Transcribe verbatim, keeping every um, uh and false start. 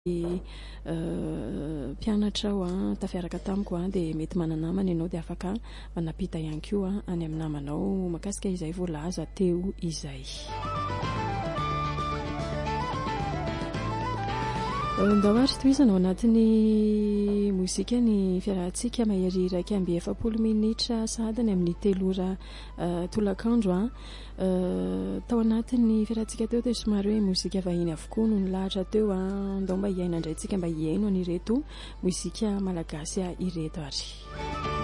mpianatra ao a tafiaraka tamiko a dia mety mananamana ianao dia afaka manapita ihany koa any amin'ny namanao makasika izay voalaza teo izay. Ndahoatra toizana ao anatin'ny mozika ny fiarahantsika mahery iraika amby efapolo minitra sahady amin'ny telo ora tolakandro a. Tao anatin'ny fiarahantsika teo dia somary hoe mozika vahiny avokoa no nilahatra teo a. Ndao mba hiaina indray tsika mba hiaino an'ireto mozika malagasy ireto ary.